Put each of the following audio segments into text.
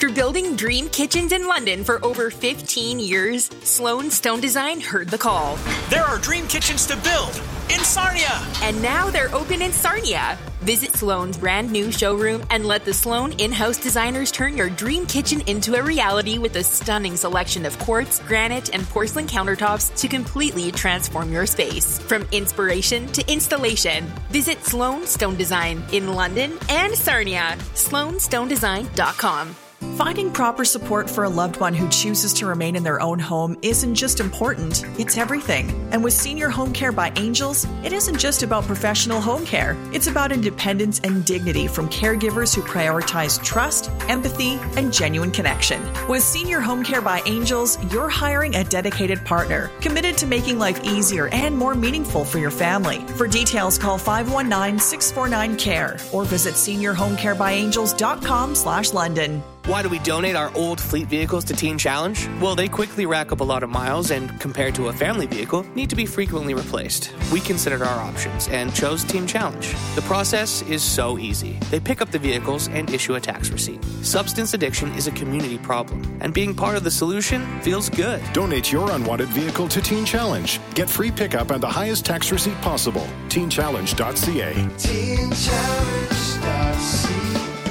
After building dream kitchens in London for over 15 years, Sloan Stone Design heard the call. There are dream kitchens to build in Sarnia. And now they're open in Sarnia. Visit Sloan's brand new showroom and let the Sloan in-house designers turn your dream kitchen into a reality with a stunning selection of quartz, granite, and porcelain countertops to completely transform your space. From inspiration to installation, visit Sloan Stone Design in London and Sarnia. SloanStoneDesign.com. Finding proper support for a loved one who chooses to remain in their own home isn't just important, it's everything. And with Senior Home Care by Angels, it isn't just about professional home care. It's about independence and dignity from caregivers who prioritize trust, empathy, and genuine connection. With Senior Home Care by Angels, you're hiring a dedicated partner, committed to making life easier and more meaningful for your family. For details, call 519-649-CARE or visit seniorhomecarebyangels.com/London. Why do we donate our old fleet vehicles to Teen Challenge? Well, they quickly rack up a lot of miles and, compared to a family vehicle, need to be frequently replaced. We considered our options and chose Teen Challenge. The process is so easy. They pick up the vehicles and issue a tax receipt. Substance addiction is a community problem, and being part of the solution feels good. Donate your unwanted vehicle to Teen Challenge. Get free pickup and the highest tax receipt possible. TeenChallenge.ca. TeenChallenge.ca.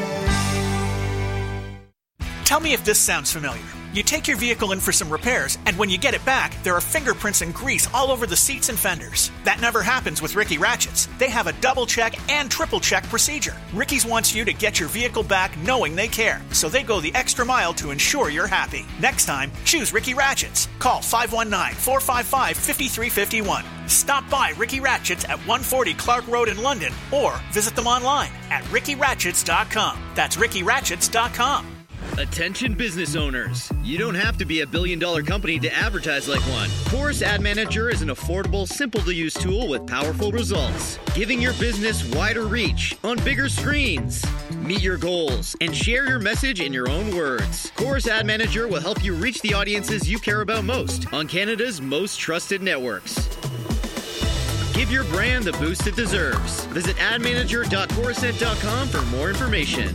Tell me if this sounds familiar. You take your vehicle in for some repairs, and when you get it back, there are fingerprints and grease all over the seats and fenders. That never happens with Ricky Ratchets. They have a double-check and triple-check procedure. Ricky's wants you to get your vehicle back knowing they care, so they go the extra mile to ensure you're happy. Next time, choose Ricky Ratchets. Call 519-455-5351. Stop by Ricky Ratchets at 140 Clark Road in London, or visit them online at rickyratchets.com. That's rickyratchets.com. Attention business owners. You don't have to be a billion-dollar company to advertise like one. Chorus Ad Manager is an affordable, simple-to-use tool with powerful results, giving your business wider reach on bigger screens. Meet your goals and share your message in your own words. Chorus Ad Manager will help you reach the audiences you care about most on Canada's most trusted networks. Give your brand the boost it deserves. Visit admanager.chorusnet.com for more information.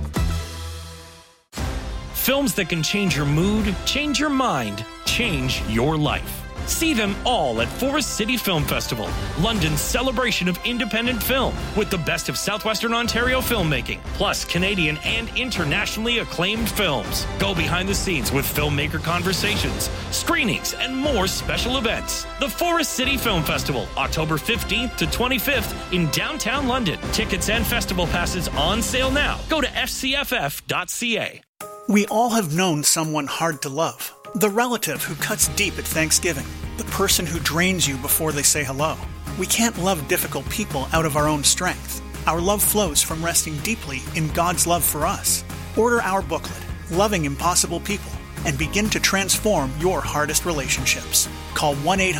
Films that can change your mood, change your mind, change your life. See them all at Forest City Film Festival, London's celebration of independent film, with the best of southwestern Ontario filmmaking, plus Canadian and internationally acclaimed films. Go behind the scenes with filmmaker conversations, screenings, and more special events. The Forest City Film Festival, October 15th to 25th in downtown London. Tickets and festival passes on sale now. Go to fcff.ca. We all have known someone hard to love. The relative who cuts deep at Thanksgiving. The person who drains you before they say hello. We can't love difficult people out of our own strength. Our love flows from resting deeply in God's love for us. Order our booklet, Loving Impossible People, and begin to transform your hardest relationships. Call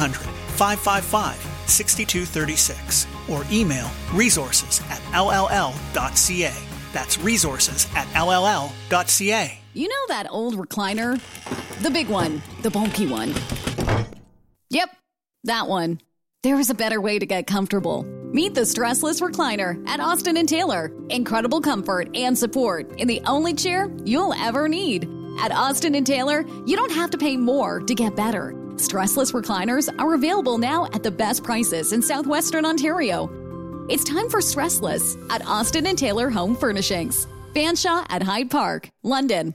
1-800-555-6236 or email resources@lll.ca. That's resources@lll.ca. You know that old recliner? The big one. The bulky one. Yep, that one. There is a better way to get comfortable. Meet the Stressless Recliner at Austin & Taylor. Incredible comfort and support in the only chair you'll ever need. At Austin & Taylor, you don't have to pay more to get better. Stressless recliners are available now at the best prices in southwestern Ontario. It's time for Stressless at Austin & Taylor Home Furnishings. Fanshawe at Hyde Park, London.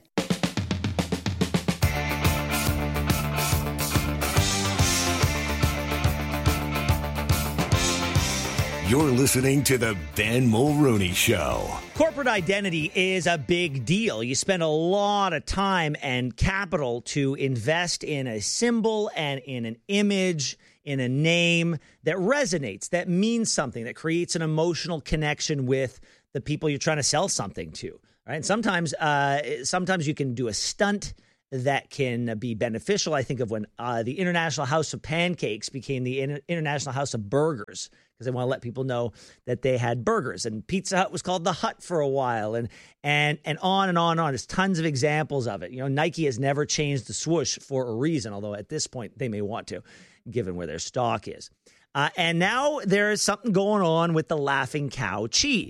You're listening to The Ben Mulrooney Show. Corporate identity is a big deal. You spend a lot of time and capital to invest in a symbol and in an image, in a name that resonates, that means something, that creates an emotional connection with the people you're trying to sell something to. Right? And sometimes you can do a stunt that can be beneficial. I think of when the International House of Pancakes became the International House of Burgers, because they want to let people know that they had burgers. And Pizza Hut was called the Hut for a while, and on and on and on. There's tons of examples of it. You know, Nike has never changed the swoosh for a reason, although at this point they may want to, given where their stock is. And now there is something going on with the Laughing Cow cheese.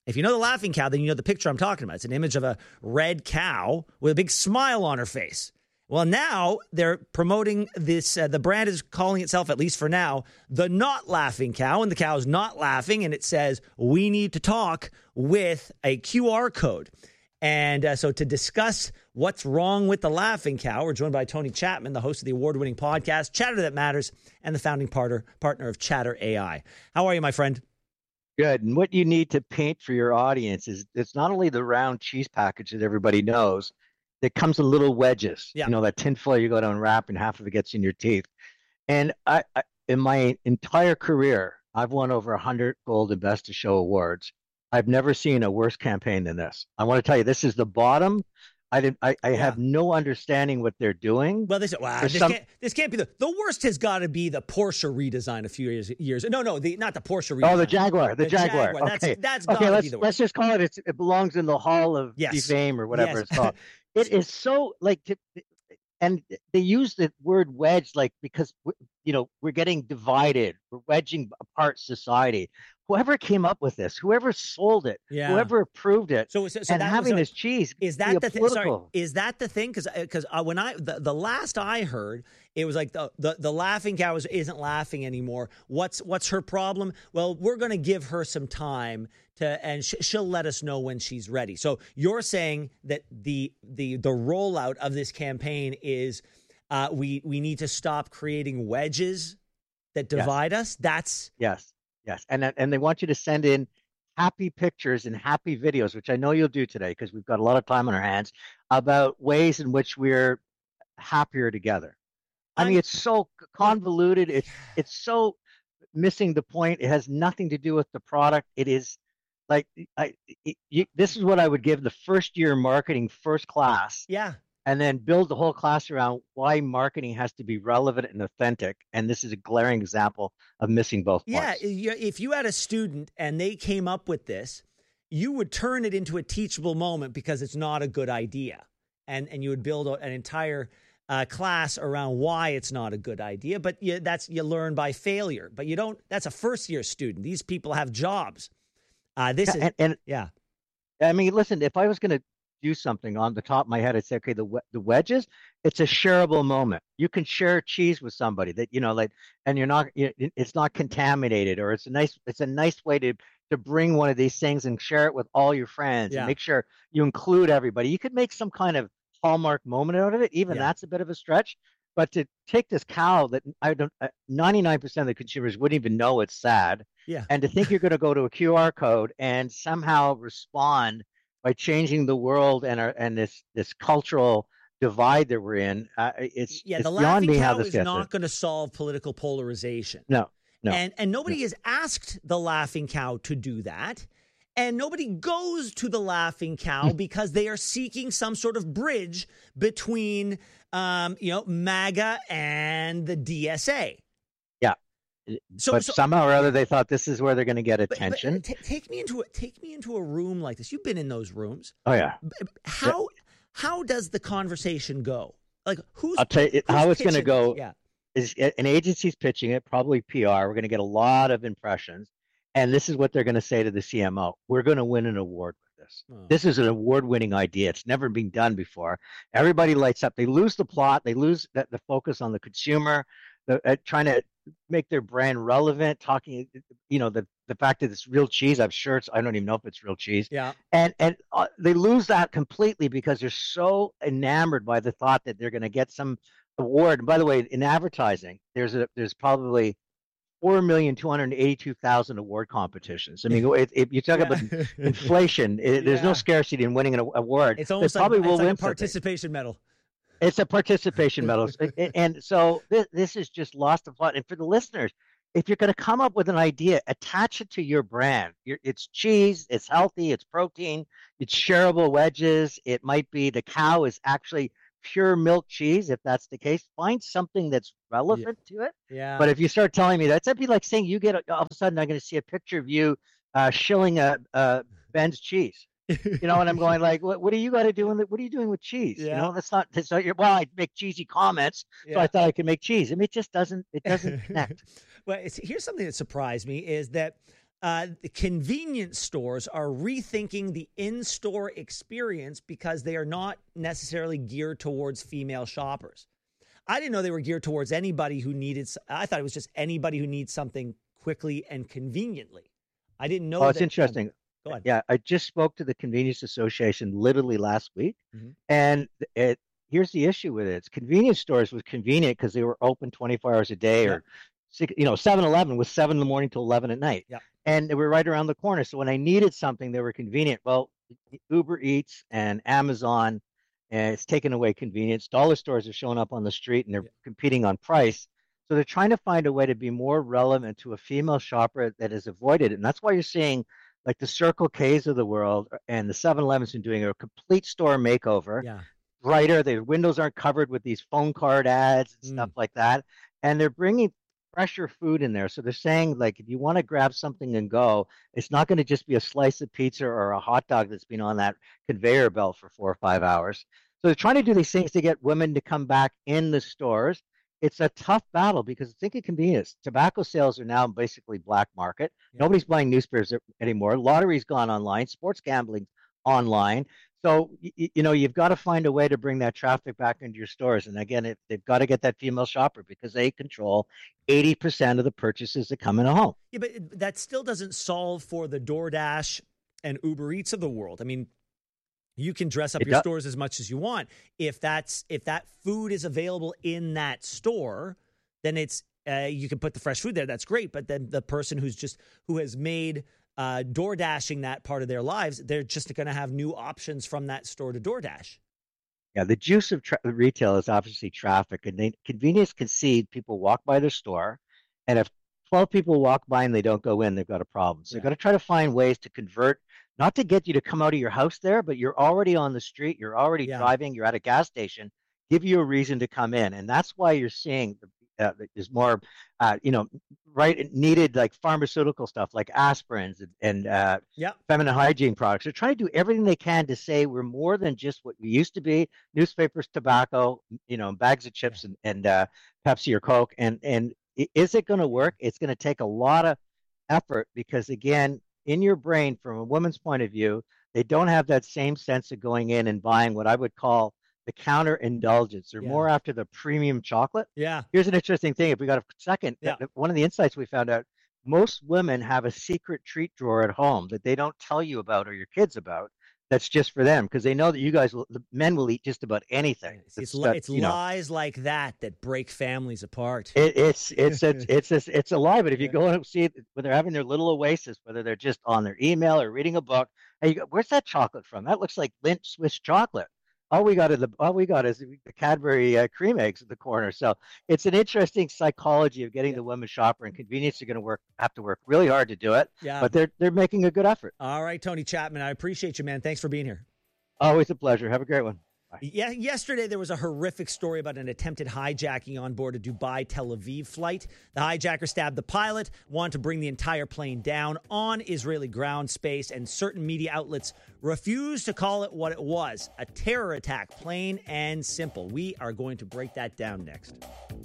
If you know the Laughing Cow, then you know the picture I'm talking about. It's an image of a red cow with a big smile on her face. Well, now they're promoting this. The brand is calling itself, at least for now, the Not Laughing Cow. And the cow is not laughing. And it says, we need to talk with a QR code. And so to discuss what's wrong with the Laughing Cow, we're joined by Tony Chapman, the host of the award-winning podcast, Chatter That Matters, and the founding partner of Chatter AI. How are you, my friend? Good. And what you need to paint for your audience is it's not only the round cheese package that everybody knows, it comes in little wedges. Yeah. You know, that tinfoil you go to unwrap and half of it gets in your teeth. And I in my entire career, I've won over 100 Gold and Best of Show awards. I've never seen a worse campaign than this. I want to tell you, this is the bottom. I have no understanding what they're doing. Well, this can't be the worst. Has got to be the Porsche redesign a few years. No, not the Porsche redesign. Oh, the Jaguar. The Jaguar. Okay. That's got to be the worst. Let's just call it. It belongs in the Hall of Fame or whatever it's called. It is so and they use the word wedge because we're getting divided. We're wedging apart society. Whoever came up with this, whoever sold it, whoever approved it, and having this cheese is that the thing? Sorry, is that the thing? Because when the last I heard, it was like the Laughing Cow isn't laughing anymore. What's her problem? Well, we're going to give her some time and she'll let us know when she's ready. So you're saying that the rollout of this campaign is we need to stop creating wedges that divide us. That's Yes, and they want you to send in happy pictures and happy videos, which I know you'll do today because we've got a lot of time on our hands, about ways in which we're happier together. I mean, it's so convoluted. It's so missing the point. It has nothing to do with the product. It is like this is what I would give the first year marketing first class. Yeah. And then build the whole class around why marketing has to be relevant and authentic. And this is a glaring example of missing both parts. Yeah, if you had a student and they came up with this, you would turn it into a teachable moment because it's not a good idea. And you would build an entire class around why it's not a good idea. But you learn by failure. But you don't. That's a first-year student. These people have jobs. I mean, listen, if I was going to do something on the top of my head, I'd say, okay, the wedges, it's a shareable moment. You can share cheese with somebody that and you're not, it's not contaminated, or it's a nice way to bring one of these things and share it with all your friends and make sure you include everybody. You could make some kind of hallmark moment out of it. Even that's a bit of a stretch. But to take this cow that 99% of the consumers wouldn't even know it's sad, and to think you're going to go to a QR code and somehow respond by changing the world and this cultural divide that we're in, it's the beyond me how this is not going to solve political polarization. No. And nobody has asked the Laughing Cow to do that. And nobody goes to the Laughing Cow because they are seeking some sort of bridge between, MAGA and the DSA. Yeah. But somehow or other, they thought this is where they're going to get attention. But take me into a room like this. You've been in those rooms. Oh yeah. How does the conversation go? Like I'll tell you how it's going to go. Yeah. Is an agency's pitching it, probably PR. We're going to get a lot of impressions, and this is what they're going to say to the CMO: we're going to win an award with this. Oh. This is an award-winning idea. It's never been done before. Everybody lights up. They lose the plot. They lose the focus on the consumer. Trying to make their brand relevant, talking, the fact that it's real cheese. I'm sure I don't even know if it's real cheese. Yeah. And they lose that completely because they're so enamored by the thought that they're going to get some award. And by the way, in advertising, there's probably 4,282,000 award competitions. I mean, if you talk about inflation, there's no scarcity in winning an award. It's almost like a participation medal. It's a participation medal. And so this is just lost the plot. And for the listeners, if you're going to come up with an idea, attach it to your brand. It's cheese, it's healthy, it's protein, it's shareable wedges. It might be the cow is actually pure milk cheese. If that's the case, find something that's relevant to it. Yeah. But if you start telling me that'd be like saying you get all of a sudden I'm going to see a picture of you shilling a Ben's cheese. And I'm going like, what do you got to do? What are you doing with cheese? Yeah. That's not well, I make cheesy comments, so I thought I could make cheese. I mean, it doesn't connect. Well, here's something that surprised me is that the convenience stores are rethinking the in-store experience because they are not necessarily geared towards female shoppers. I didn't know they were geared towards anybody who needed. I thought it was just anybody who needs something quickly and conveniently. I didn't know. Oh, it's interesting. Go ahead. Yeah, I just spoke to the Convenience Association literally last week, and here's the issue with it. Convenience stores was convenient because they were open 24 hours a day, or 7-Eleven was 7 in the morning till 11 at night, and they were right around the corner. So when I needed something, they were convenient. Well, Uber Eats and Amazon, and it's taken away convenience. Dollar stores are showing up on the street, and they're competing on price. So they're trying to find a way to be more relevant to a female shopper that has avoided it. And that's why you're seeing like the Circle K's of the world and the 7-Elevens are doing a complete store makeover. Yeah. Brighter, the windows aren't covered with these phone card ads and stuff like that. And they're bringing fresher food in there. So they're saying, like, if you want to grab something and go, it's not going to just be a slice of pizza or a hot dog that's been on that conveyor belt for 4 or 5 hours. So they're trying to do these things to get women to come back in the stores. It's a tough battle because think of convenience. Tobacco sales are now basically black market. Nobody's buying newspapers anymore. Lottery's gone online. Sports gambling online. So, you've got to find a way to bring that traffic back into your stores. And again, they've got to get that female shopper because they control 80% of the purchases that come in a home. Yeah, but that still doesn't solve for the DoorDash and Uber Eats of the world. I mean, you can dress up your stores as much as you want. If that food is available in that store, then it's you can put the fresh food there. That's great. But then the person who has made DoorDashing that part of their lives, they're just going to have new options from that store to DoorDash. Yeah, the juice of retail is obviously traffic, and convenience concede people walk by their store, and if 12 people walk by and they don't go in, they've got a problem. So they've got to try to find ways to convert. Not to get you to come out of your house there, but you're already on the street, you're already driving, you're at a gas station, give you a reason to come in. And that's why you're seeing there's more, needed like pharmaceutical stuff like aspirins and feminine hygiene products. They're trying to do everything they can to say we're more than just what we used to be, newspapers, tobacco, bags of chips and Pepsi or Coke. And is it going to work? It's going to take a lot of effort because, again, in your brain, from a woman's point of view, they don't have that same sense of going in and buying what I would call the counter indulgence. They're more after the premium chocolate. Yeah. Here's an interesting thing. If we got a second, one of the insights we found out, most women have a secret treat drawer at home that they don't tell you about or your kids about. That's just for them because they know that the men will eat just about anything. It's lies like that break families apart. It's a lie. But if you go and see it when they're having their little oasis, whether they're just on their email or reading a book, and you go, where's that chocolate from? That looks like Lindt Swiss chocolate. All we got is the Cadbury cream eggs at the corner. So it's an interesting psychology of getting the women shopper, and convenience are going to have to work really hard to do it. Yeah. But they're making a good effort. All right, Tony Chapman, I appreciate you, man. Thanks for being here. Always a pleasure. Have a great one. Bye. Yeah, yesterday there was a horrific story about an attempted hijacking on board a Dubai-Tel Aviv flight. The hijacker stabbed the pilot, wanted to bring the entire plane down on Israeli ground space, and certain media outlets refused to call it what it was, a terror attack, plain and simple. We are going to break that down next.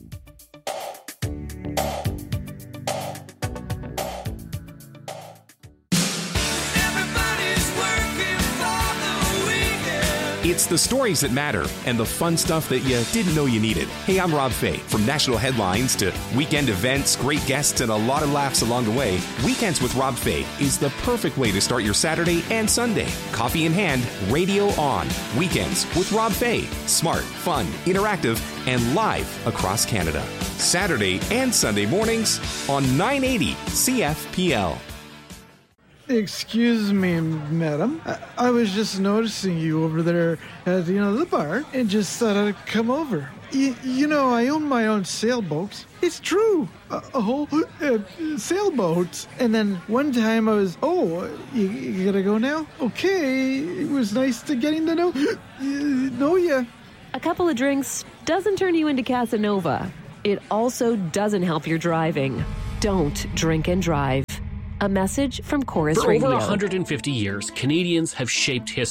It's the stories that matter and the fun stuff that you didn't know you needed. Hey, I'm Rob Fay. From national headlines to weekend events, great guests, and a lot of laughs along the way, Weekends with Rob Fay is the perfect way to start your Saturday and Sunday. Coffee in hand, radio on. Weekends with Rob Fay. Smart, fun, interactive, and live across Canada. Saturday and Sunday mornings on 980 CFPL. Excuse me, madam. I was just noticing you over there at, the bar and just thought I'd come over. I own my own sailboats. It's true. A whole sailboats. And then one time I was, you gotta go now? Okay. It was nice getting to know ya. A couple of drinks doesn't turn you into Casanova. It also doesn't help your driving. Don't drink and drive. A message from Chorus Radio. For over 150 years, Canadians have shaped history,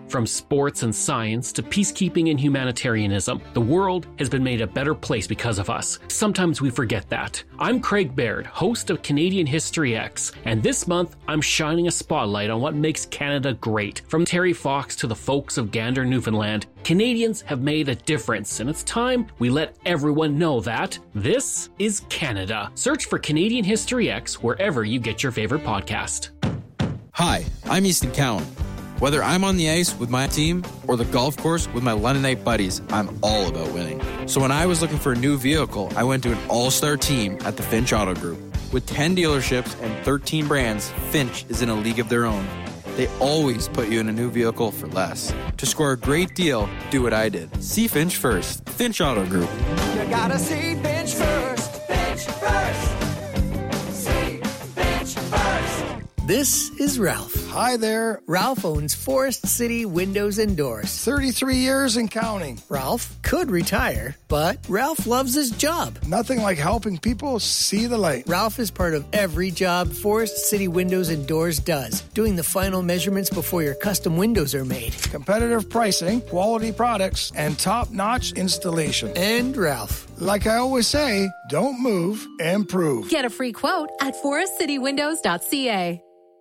From sports and science to peacekeeping and humanitarianism, the world has been made a better place because of us. Sometimes we forget that. I'm Craig Baird, host of Canadian History X, and this month I'm shining a spotlight on what makes Canada great. From Terry Fox to the folks of Gander, Newfoundland, Canadians have made a difference, and it's time we let everyone know that this is Canada. Search for Canadian History X wherever you get your favorite podcast. Hi, I'm Easton Cowan. Whether I'm on the ice with my team or the golf course with my Londonite buddies, I'm all about winning. So when I was looking for a new vehicle, I went to an all-star team at the Finch Auto Group. With 10 dealerships and 13 brands, Finch is in a league of their own. They always put you in a new vehicle for less. To score a great deal, do what I did. See Finch first. Finch Auto Group. You gotta see Finch first. Finch first. See Finch first. This is Ralph. Hi there. Ralph owns Forest City Windows and Doors. 33 years and counting. Ralph could retire, but Ralph loves his job. Nothing like helping people see the light. Ralph is part of every job Forest City Windows and Doors does, doing the final measurements before your custom windows are made. Competitive pricing, quality products, and top-notch installation. And Ralph. Like I always say, don't move, improve. Get a free quote at forestcitywindows.ca.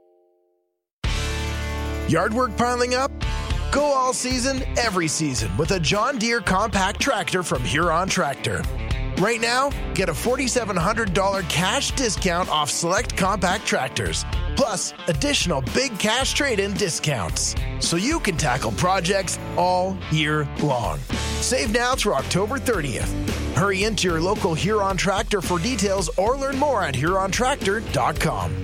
Yard work piling up? Go all season, every season with a John Deere compact tractor from Huron Tractor. Right now, get a $4,700 cash discount off select compact tractors, plus additional big cash trade-in discounts, so you can tackle projects all year long. Save now through October 30th. Hurry into your local Huron Tractor for details or learn more at hurontractor.com.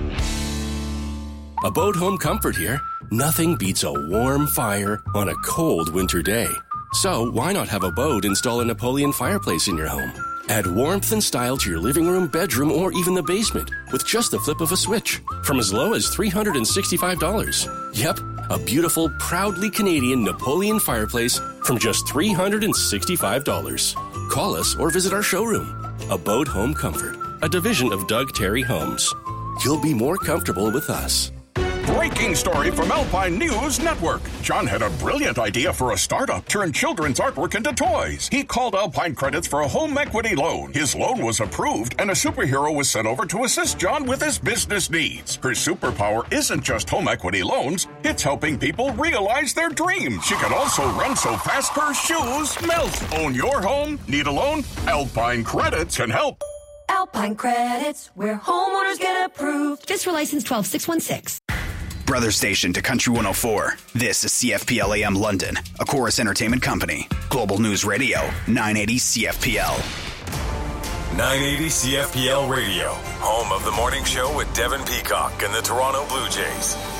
A Boat Home Comfort here. Nothing beats a warm fire on a cold winter day. So why not have a boat install a Napoleon fireplace in your home? Add warmth and style to your living room, bedroom, or even the basement with just the flip of a switch from as low as $365. Yep, a beautiful, proudly Canadian Napoleon fireplace from just $365. Call us or visit our showroom. A Boat Home Comfort, a division of Doug Terry Homes. You'll be more comfortable with us. Breaking story from Alpine News Network. John had a brilliant idea for a startup, turn children's artwork into toys. He called Alpine Credits for a home equity loan. His loan was approved, and a superhero was sent over to assist John with his business needs. Her superpower isn't just home equity loans, it's helping people realize their dreams. She can also run so fast her shoes melt. Own your home? Need a loan? Alpine Credits can help. Alpine Credits, where homeowners get approved. Fiscal license 12616. Brother station to Country 104. This is CFPL AM London, a Chorus Entertainment Company. Global News Radio, 980 CFPL. 980 CFPL Radio, home of the morning show with Devin Peacock and the Toronto Blue Jays.